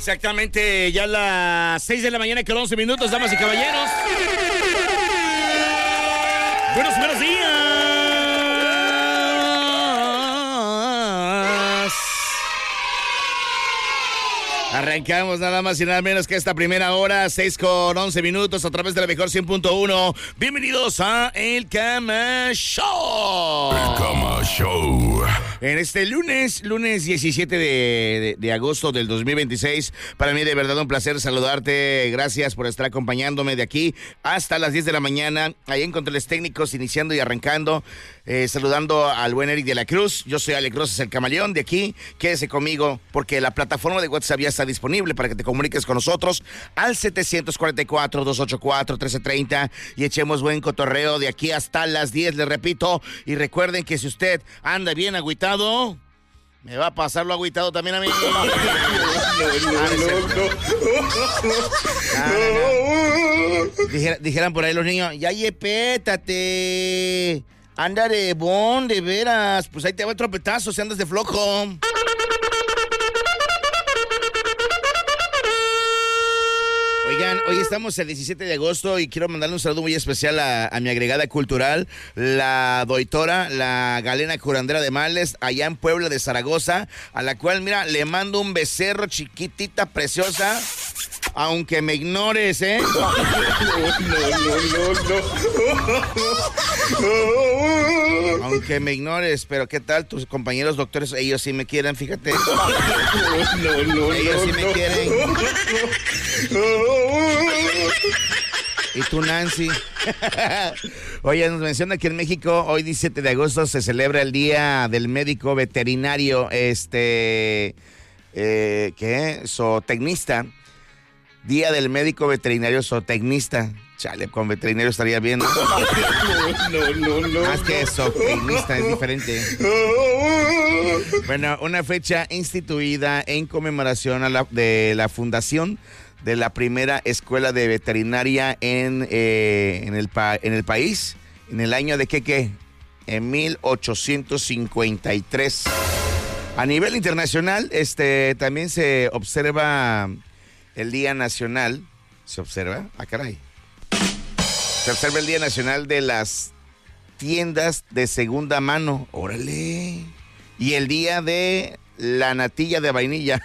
Exactamente, ya las 6 de la mañana con 11 minutos, damas y caballeros. Buenos días. Arrancamos nada más y nada menos que esta primera hora, 6 con 11 minutos a través de la mejor 100.1. Bienvenidos a El Cama Show. El Cama Show. En este lunes 17 de agosto del 2026, para mí de verdad un placer saludarte. Gracias por estar acompañándome de aquí hasta las 10 de la mañana. Ahí en controles técnicos, iniciando y arrancando. Saludando al buen Eric de la Cruz. Yo soy Alex Rosas, el camaleón de aquí. Quédese conmigo porque la plataforma de WhatsApp ya está disponible para que te comuniques con nosotros al 744-284-1330 y echemos buen cotorreo de aquí hasta las 10, les repito. Y recuerden que si usted anda bien agüitado, me va a pasar lo agüitado también a mí. Dijeran por ahí los niños, ya yepétate. Anda de bon, de veras. Pues ahí te va el tropetazo si andas de flojo. Oigan, hoy estamos el 17 de agosto y quiero mandarle un saludo muy especial a mi agregada cultural, la doitora, la Galena Curandera de Males, allá en Puebla de Zaragoza, a la cual, mira, le mando un becerro chiquitita, preciosa, aunque me ignores, ¿eh? No. Aunque me ignores, pero ¿qué tal tus compañeros doctores? Ellos sí me quieren, fíjate. Ellos sí me quieren. ¿Y tú, Nancy? Oye, nos menciona que en México hoy 17 de agosto se celebra el Día del Médico Veterinario, ¿qué? Zootecnista. Día del Médico Veterinario Zootecnista. Chale, con veterinario estaría bien, ¿no? No. Más que zootecnista, es diferente. Bueno, una fecha instituida en conmemoración de la fundación de la primera escuela de veterinaria en el país, en el año de ¿qué? En 1853. A nivel internacional, también se observa el Día Nacional. ¿Se observa? Ah, caray. Se observa el Día Nacional de las Tiendas de Segunda Mano. ¡Órale! Y el Día de la Natilla de Vainilla.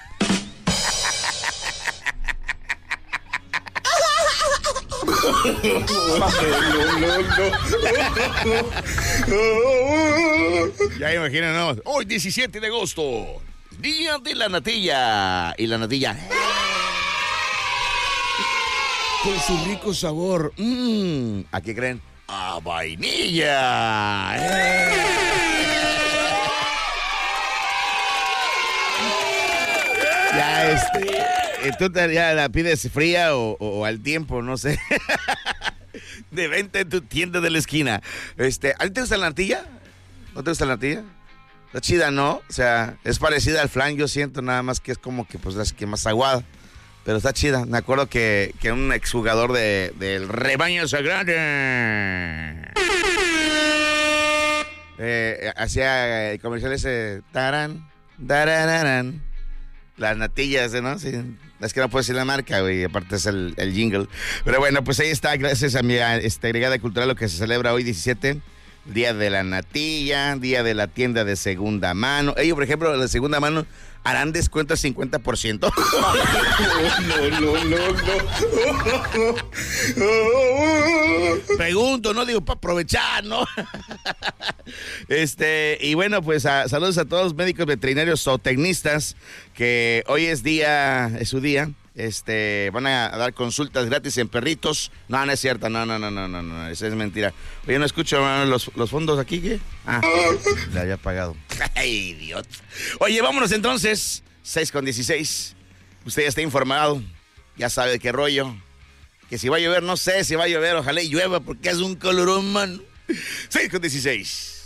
Ya imagínanos. Hoy 17 de agosto, Día de la Natilla. Y la natilla con su rico sabor. ¿A qué creen? ¡A vainilla! Ya tú ya la pides fría o al tiempo, no sé. De venta en tu tienda de la esquina. ¿A ti te gusta la natilla? ¿No te gusta la natilla? Está chida, ¿no? O sea, es parecida al flan, yo siento, nada más que es como que pues es que más aguada. Pero está chida. Me acuerdo que un exjugador del Rebaño Sagrado hacía comerciales tarán, tararán. Las natillas, ¿no? Sí, es que no puedo decir la marca, güey, aparte es el jingle. Pero bueno, pues ahí está, gracias a mi agregada cultural, lo que se celebra hoy 17, Día de la Natilla, Día de la Tienda de Segunda Mano. Ellos, por ejemplo, de segunda mano, ¿harán descuento al 50%? No. Pregunto, no digo para aprovechar, ¿no? Y bueno, pues saludos a todos los médicos veterinarios o tecnistas que hoy es su día. Van a dar consultas gratis en perritos. No, no es cierto, no, eso es mentira. Oye, no escucho los fondos aquí, ¿qué? Ah, ya había pagado. ¡Ay, idiota! Oye, vámonos entonces, 6:16. Usted ya está informado, ya sabe de qué rollo. Que si va a llover, no sé si va a llover, ojalá y llueva porque es un colorón, man. 6:16.